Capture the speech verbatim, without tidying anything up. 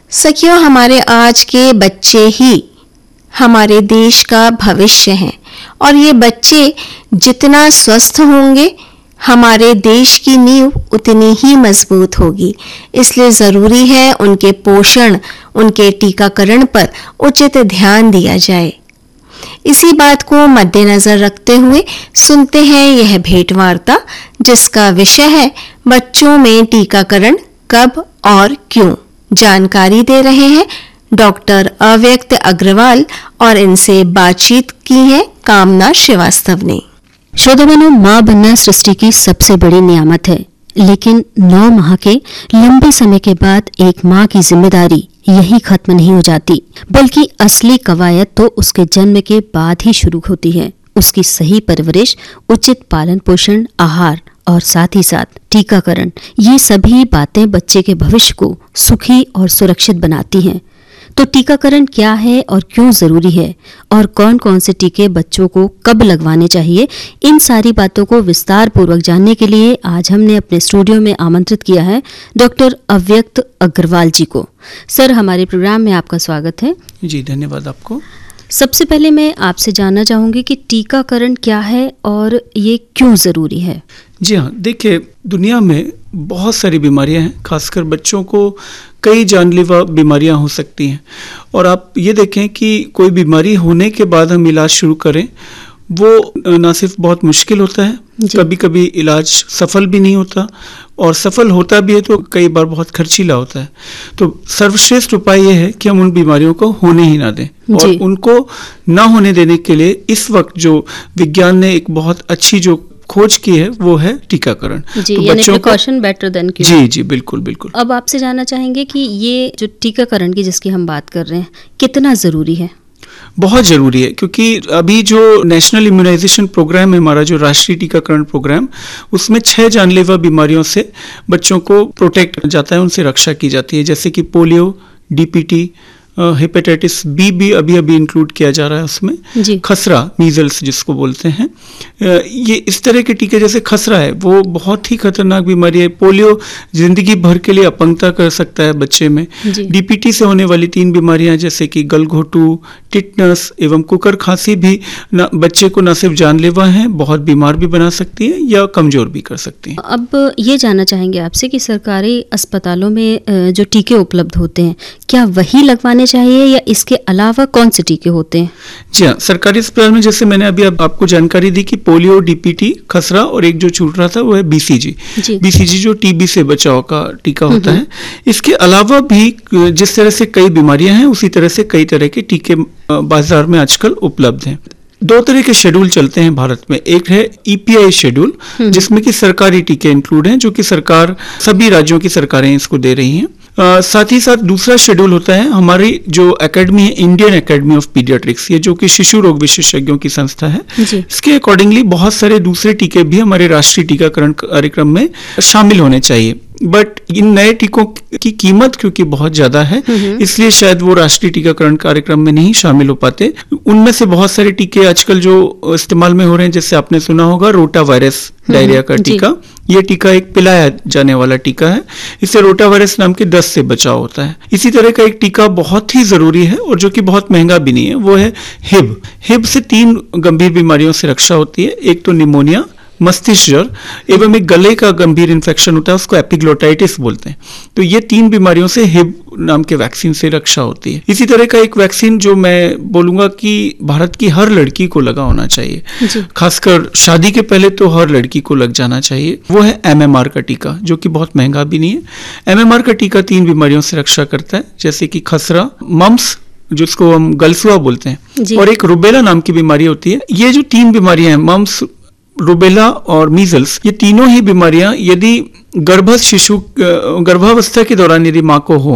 सखियों, हमारे आज के बच्चे ही हमारे देश का भविष्य हैं और ये बच्चे जितना स्वस्थ होंगे हमारे देश की नींव उतनी ही मजबूत होगी। इसलिए ज़रूरी है उनके पोषण, उनके टीकाकरण पर उचित ध्यान दिया जाए। इसी बात को मद्देनजर रखते हुए सुनते हैं यह भेंट वार्ता, जिसका विषय है बच्चों में टीकाकरण कब और क्यों। जानकारी दे रहे हैं डॉक्टर अव्यक्त अग्रवाल और इनसे बातचीत की है कामना श्रीवास्तव ने। श्रोतागणों, माँ बनना सृष्टि की सबसे बड़ी नियामत है, लेकिन नौ माह के लंबे समय के बाद एक माँ की जिम्मेदारी यही खत्म नहीं हो जाती, बल्कि असली कवायद तो उसके जन्म के बाद ही शुरू होती है। उसकी सही परवरिश, उचित पालन पोषण, आहार और साथ ही साथ टीकाकरण, ये सभी बातें बच्चे के भविष्य को सुखी और सुरक्षित बनाती हैं। तो टीकाकरण क्या है और क्यों जरूरी है, और कौन कौन से टीके बच्चों को कब लगवाने चाहिए, इन सारी बातों को विस्तार पूर्वक जानने के लिए आज हमने अपने स्टूडियो में आमंत्रित किया है डॉक्टर अव्यक्त अग्रवाल जी को। सर, हमारे प्रोग्राम में आपका स्वागत है। जी, धन्यवाद आपको। सबसे पहले मैं आपसे जानना चाहूंगी कि टीकाकरण क्या है और ये क्यों जरूरी है। जी हाँ, देखिए, दुनिया में बहुत सारी बीमारियां हैं, खासकर बच्चों को कई जानलेवा बीमारियां हो सकती हैं। और आप ये देखें कि कोई बीमारी होने के बाद हम इलाज शुरू करें, वो ना सिर्फ बहुत मुश्किल होता है, कभी कभी इलाज सफल भी नहीं होता, और सफल होता भी है तो कई बार बहुत खर्चीला होता है। तो सर्वश्रेष्ठ उपाय यह है कि हम उन बीमारियों को होने ही ना दें, और उनको ना होने देने के लिए इस वक्त जो विज्ञान ने एक बहुत अच्छी जो खोज की है वो है टीकाकरण। जी, तो यानी प्रिकॉशन बेटर देन क्योर। जी जी, बिल्कुल बिल्कुल। अब आपसे जानना चाहेंगे कि ये जो टीकाकरण की जिसकी हम बात कर रहे हैं, कितना जरूरी है। बहुत ज़रूरी है, क्योंकि अभी जो नेशनल इम्यूनाइजेशन प्रोग्राम है, हमारा जो राष्ट्रीय टीकाकरण प्रोग्राम, उसमें छह जानलेवा बीमारियों से बच्चों को प्रोटेक्ट जाता है, उनसे रक्षा की जाती है, जैसे कि पोलियो, डीपीटी, हेपेटाइटिस बी भी अभी अभी इंक्लूड किया जा रहा है उसमें, खसरा, मीजल्स जिसको बोलते हैं। ये इस तरह के टीके, जैसे खसरा है वो बहुत ही खतरनाक बीमारी है, पोलियो जिंदगी भर के लिए अपंगता कर सकता है बच्चे में। डीपीटी से होने वाली तीन बीमारियां जैसे कि गलघोटू, टिटनस एवं कुकर खांसी भी न, बच्चे को न सिर्फ जानलेवा है, बहुत बीमार भी बना सकती है या कमजोर भी कर सकती है। अब ये जानना चाहेंगे आपसे कि सरकारी अस्पतालों में जो टीके उपलब्ध होते हैं, क्या वही लगवाने चाहिए या इसके अलावा कौन से टीके होते हैं। जी हाँ, सरकारी अस्पताल में जैसे मैंने अभी अब आपको जानकारी दी कि पोलियो, डीपीटी, खसरा और एक जो छूट रहा था वो है बीसीजी। बीसीजी जो टीबी से बचाव का टीका होता है। इसके अलावा भी जिस तरह से कई बीमारियां हैं उसी तरह से कई तरह के टीके बाजार में आजकल उपलब्ध हैं। दो तरह के शेड्यूल चलते हैं भारत में। एक है ईपीआई शेड्यूल, जिसमें कि सरकारी टीके इंक्लूड हैं, जो कि सरकार, सभी राज्यों की सरकारें इसको दे रही हैं। Uh, साथ ही साथ दूसरा शेड्यूल होता है हमारी जो एकेडमी है, इंडियन एकेडमी ऑफ पीडियाट्रिक्स, ये जो कि शिशु रोग विशेषज्ञों की संस्था है। इसके अकॉर्डिंगली बहुत सारे दूसरे टीके भी हमारे राष्ट्रीय टीकाकरण कार्यक्रम में शामिल होने चाहिए। बट इन नए टीकों की कीमत क्योंकि बहुत ज्यादा है, इसलिए शायद वो राष्ट्रीय टीकाकरण कार्यक्रम में नहीं शामिल हो पाते। उनमें से बहुत सारे टीके आजकल जो इस्तेमाल में हो रहे हैं, जैसे आपने सुना होगा रोटा वायरस डायरिया का टीका। ये टीका एक पिलाया जाने वाला टीका है, इससे रोटा वायरस नाम के दस्त से बचाव होता है। इसी तरह का एक टीका बहुत ही जरूरी है और जो कि बहुत महंगा भी नहीं है, वो है हिब। हिब से तीन गंभीर बीमारियों से रक्षा होती है। एक तो निमोनिया, मस्तिष्क ज्वर एवं एक गले का गंभीर इन्फेक्शन होता है, उसको एपिग्लोटाइटिस बोलते हैं। तो ये तीन बीमारियों से हिब नाम के वैक्सीन से रक्षा होती है। इसी तरह का एक वैक्सीन जो मैं बोलूंगा कि भारत की हर लड़की को लगा होना चाहिए, खासकर शादी के पहले तो हर लड़की को लग जाना चाहिए, वो है एमएमआर का टीका, जो कि बहुत महंगा भी नहीं है। एमएमआर का टीका तीन बीमारियों से रक्षा करता है, जैसे कि खसरा, मम्स जिसको हम गलसुआ बोलते हैं, और एक रुबेला नाम की बीमारी होती है। ये जो तीन बीमारियां हैं, मम्स, रुबेला और मीजल्स, ये तीनों ही बीमारियां यदि गर्भस्थ शिशु गर्भावस्था के दौरान यदि माँ को हो